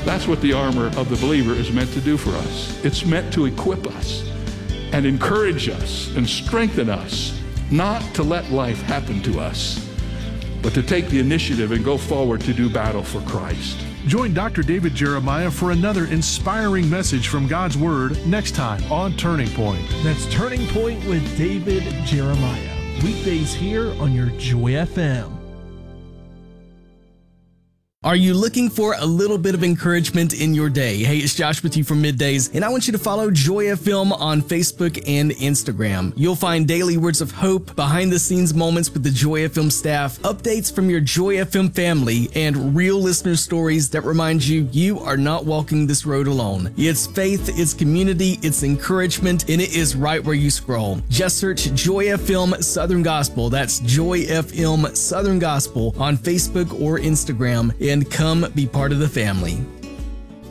That's what the armor of the believer is meant to do for us. It's meant to equip us and encourage us and strengthen us, not to let life happen to us, but to take the initiative and go forward to do battle for Christ. Join Dr. David Jeremiah for another inspiring message from God's Word next time on Turning Point. That's Turning Point with David Jeremiah. Weekdays here on your Joy FM. Are you looking for a little bit of encouragement in your day? Hey, it's Josh with you from Middays, and I want you to follow Joy FM on Facebook and Instagram. You'll find daily words of hope, behind-the-scenes moments with the Joy FM staff, updates from your Joy FM family, and real listener stories that remind you you are not walking this road alone. It's faith, it's community, it's encouragement, and it is right where you scroll. Just search Joy FM Southern Gospel. That's Joy FM Southern Gospel on Facebook or Instagram, and come be part of the family.